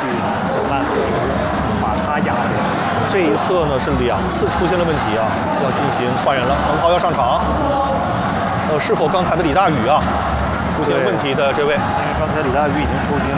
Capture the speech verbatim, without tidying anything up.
审判进攻，把他压回去。 这一侧呢是两次出现了问题啊，要进行换人了，彭涛要上场。呃，是否刚才的李大宇啊出现问题的这位？ 因为刚才李大宇已经出局。